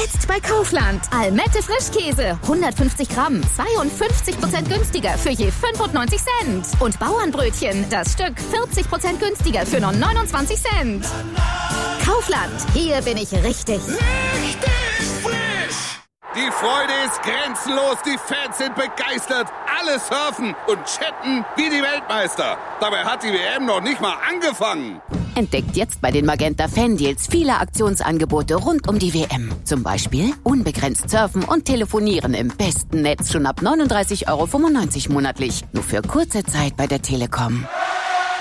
Jetzt bei Kaufland. Almette Frischkäse. 150 Gramm. 52% günstiger für je 95 Cent. Und Bauernbrötchen. Das Stück 40% günstiger für nur 29 Cent. Kaufland. Hier bin ich richtig. Richtig frisch! Die Freude ist grenzenlos, die Fans sind begeistert, alle surfen und chatten wie die Weltmeister. Dabei hat die WM noch nicht mal angefangen. Entdeckt jetzt bei den Magenta Fan-Deals viele Aktionsangebote rund um die WM. Zum Beispiel unbegrenzt surfen und telefonieren im besten Netz schon ab 39,95 € monatlich. Nur für kurze Zeit bei der Telekom.